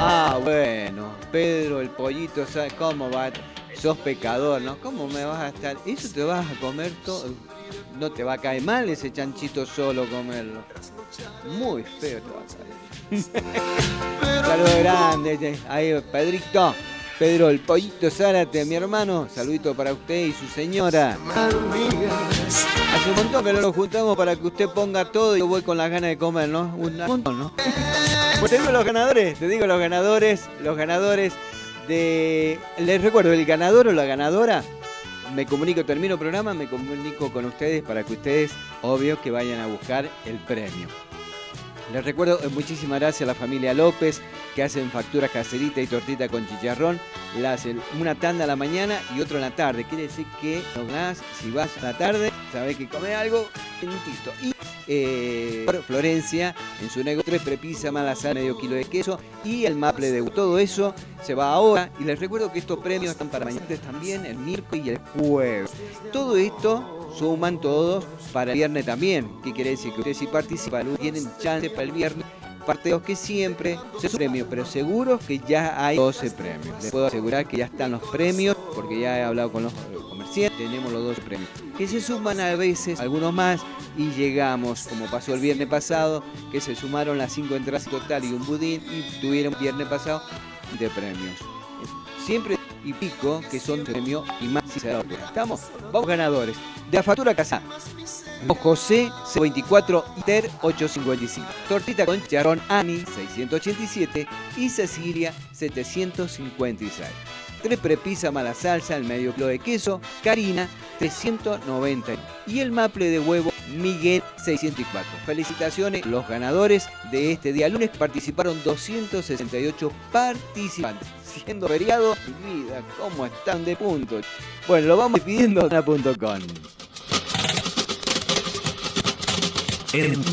Ah, bueno, Pedro, el pollito, ¿sabes cómo va? Sos pecador, ¿no? ¿Cómo me vas a estar? Eso te vas a comer todo. No te va a caer mal ese chanchito solo comerlo. Muy feo te va a caer. Saludo grande, ahí, Pedrito. Pedro, el pollito Zárate, mi hermano. Saludito para usted y su señora. Hace un montón que no nos juntamos para que usted ponga todo y yo voy con las ganas de comer, ¿no? Un montón, ¿no? Pues te digo los ganadores de... Les recuerdo, el ganador o la ganadora, termino el programa, me comunico con ustedes para que ustedes, obvio, que vayan a buscar el premio. Les recuerdo, muchísimas gracias a la familia López, que hacen facturas caseritas y tortita con chicharrón. La hacen una tanda a la mañana y otra en la tarde. Quiere decir que si vas a la tarde, sabés que comés algo calentito. Y por Florencia, en su negocio, 3 prepisas, mala sal, medio kilo de queso y el maple de todo eso se va ahora. Y les recuerdo que estos premios están para mañana también, el miércoles y el jueves. Todo esto suman todos para el viernes también. ¿Qué quiere decir? Que ustedes si participan tienen chance para el viernes. Parte de los que siempre se premios, pero seguro que ya hay 12 premios. Les puedo asegurar que ya están los premios, porque ya he hablado con los comerciantes, tenemos los 12 premios. Que se suman a veces algunos más y llegamos, como pasó el viernes pasado, que se sumaron las 5 entradas total y un budín y tuvieron el viernes pasado de premios. Siempre y pico que son premios y más si se da otra. ¿Estamos? Vamos ganadores. De la factura casa. José 24 ITER 855. Tortita con chicharrón Ani 687 y Cecilia 756. 3 prepisas mala salsa, el medio kilo de queso, Karina 390 y el maple de huevo Miguel 604. Felicitaciones, los ganadores de este día lunes. Participaron 268 participantes. Siendo feriado, mi vida, ¿cómo están de punto? Bueno, lo vamos pidiendo a .com.